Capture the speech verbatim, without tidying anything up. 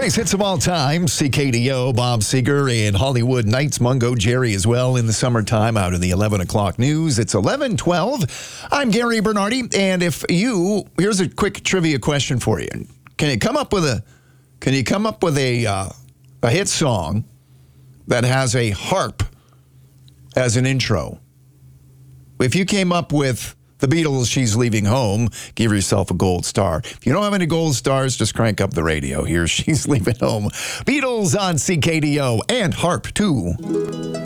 Greatest hits of all time, C K D O, Bob Seger, and Hollywood Nights, Mungo Jerry as well in the summertime out of the eleven o'clock news. It's eleven twelve. I'm Gary Bernardi, and if you, here's a quick trivia question for you. Can you come up with a, can you come up with a, uh, a hit song that has a harp as an intro? If you came up with the Beatles, She's Leaving Home, give yourself a gold star. If you don't have any gold stars, just crank up the radio. Here's She's Leaving Home. Beatles on C K D O and harp, too.